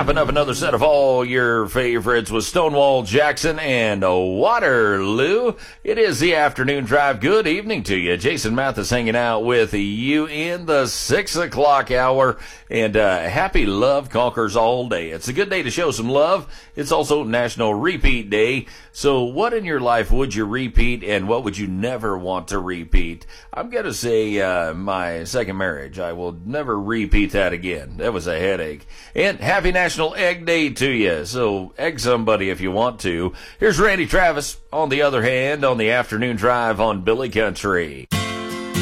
wrapping up another set of all your favorites with Stonewall Jackson and Waterloo. It is the afternoon drive. Good evening to you. Jason Mathis hanging out with you in the 6 o'clock hour. And happy Love Conquers All Day. It's a good day to show some love. It's also National Repeat Day. So what in your life would you repeat, and what would you never want to repeat? I'm going to say my second marriage. I will never repeat that again. That was a headache. And happy National Egg Day to you. So egg somebody if you want to. Here's Randy Travis, on the other hand, on the afternoon drive on Billy Country.